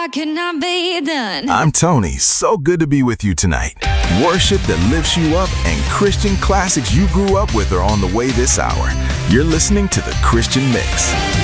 what can I be done? I'm Tony, so good to be with you tonight. Worship that lifts you up and Christian classics you grew up with are on the way this hour. You're listening to The Christian Mix.